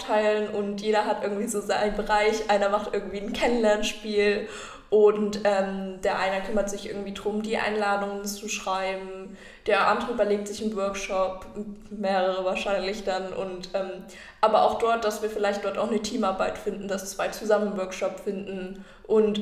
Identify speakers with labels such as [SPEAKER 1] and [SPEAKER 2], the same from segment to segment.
[SPEAKER 1] aufteilen und jeder hat irgendwie so seinen Bereich. Einer macht irgendwie ein Kennenlernspiel und der eine kümmert sich irgendwie drum, die Einladungen zu schreiben. Der andere überlegt sich einen Workshop, mehrere wahrscheinlich dann. Und aber auch dort, dass wir vielleicht dort auch eine Teamarbeit finden, dass 2 zusammen einen Workshop finden. Und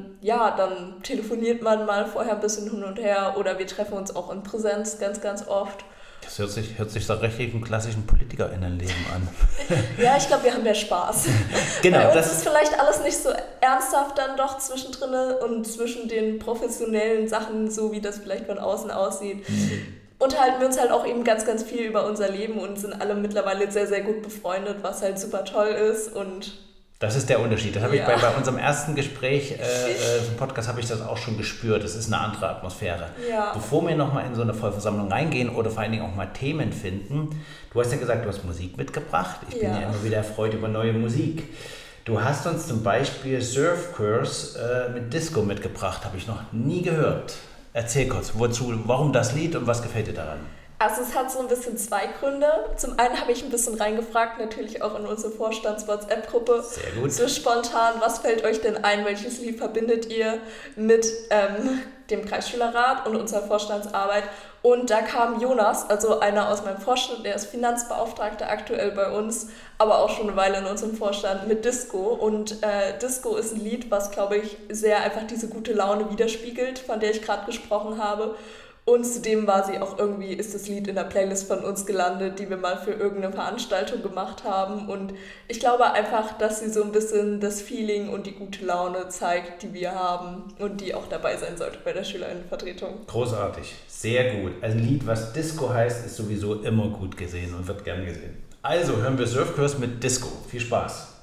[SPEAKER 1] dann telefoniert man mal vorher ein bisschen hin und her oder wir treffen uns auch in Präsenz ganz, ganz oft.
[SPEAKER 2] Das hört sich so richtig im klassischen PolitikerInnenleben an.
[SPEAKER 1] Ja, ich glaube, wir haben mehr Spaß.
[SPEAKER 2] Genau.
[SPEAKER 1] Bei uns ist vielleicht alles nicht so ernsthaft dann doch zwischendrin und zwischen den professionellen Sachen, so wie das vielleicht von außen aussieht. Unterhalten wir uns halt auch eben ganz, ganz viel über unser Leben und sind alle mittlerweile sehr, sehr gut befreundet, was halt super toll ist und
[SPEAKER 2] das ist der Unterschied. Das habe ich bei unserem ersten Gespräch im Podcast habe ich das auch schon gespürt. Das ist eine andere Atmosphäre.
[SPEAKER 1] Ja.
[SPEAKER 2] Bevor wir nochmal in so eine Vollversammlung reingehen oder vor allen Dingen auch mal Themen finden, du hast ja gesagt, du hast Musik mitgebracht. Ich bin ja immer wieder erfreut über neue Musik. Du hast uns zum Beispiel Surf Curse mit Disco mitgebracht. Habe ich noch nie gehört. Erzähl kurz, warum das Lied und was gefällt dir daran?
[SPEAKER 1] Also es hat so ein bisschen 2 Gründe. Zum einen habe ich ein bisschen reingefragt, natürlich auch in unsere Vorstands-WhatsApp-Gruppe.
[SPEAKER 2] Sehr gut.
[SPEAKER 1] So spontan, was fällt euch denn ein, welches Lied verbindet ihr mit dem Kreisschülerrat und unserer Vorstandsarbeit? Und da kam Jonas, also einer aus meinem Vorstand, der ist Finanzbeauftragter aktuell bei uns, aber auch schon eine Weile in unserem Vorstand, mit Disco. Und Disco ist ein Lied, was, glaube ich, sehr einfach diese gute Laune widerspiegelt, von der ich gerade gesprochen habe. Und zudem ist das Lied in der Playlist von uns gelandet, die wir mal für irgendeine Veranstaltung gemacht haben. Und ich glaube einfach, dass sie so ein bisschen das Feeling und die gute Laune zeigt, die wir haben und die auch dabei sein sollte bei der Schülerinnenvertretung.
[SPEAKER 2] Großartig, sehr gut. Ein Lied, was Disco heißt, ist sowieso immer gut gesehen und wird gern gesehen. Also hören wir Surf Curse mit Disco. Viel Spaß.